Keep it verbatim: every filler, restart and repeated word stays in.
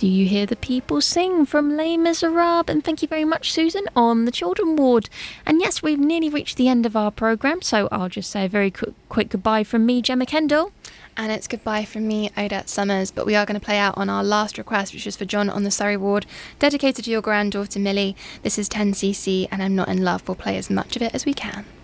Do You Hear the People Sing from Les Miserables? And thank you very much, Susan, on the children ward. And yes, we've nearly reached the end of our programme, so I'll just say a very quick, quick goodbye from me, Gemma Kendall. And it's goodbye from me, Odette Summers, but we are going to play out on our last request, which is for John on the Surrey ward, dedicated to your granddaughter Millie. This is ten C C, and I'm Not in Love. We'll play as much of it as we can.